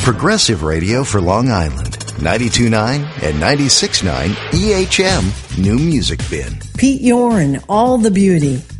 Progressive Radio for Long Island. 92.9 and 96.9 EHM New Music Bin. Pete Yorn, All the Beauty.